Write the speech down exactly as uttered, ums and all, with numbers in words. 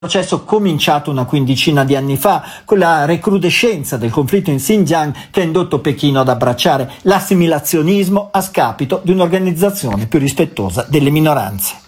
processo cominciato una quindicina di anni fa con la recrudescenza del conflitto in Xinjiang che ha indotto Pechino ad abbracciare l'assimilazionismo a scapito di un'organizzazione più rispettosa delle minoranze.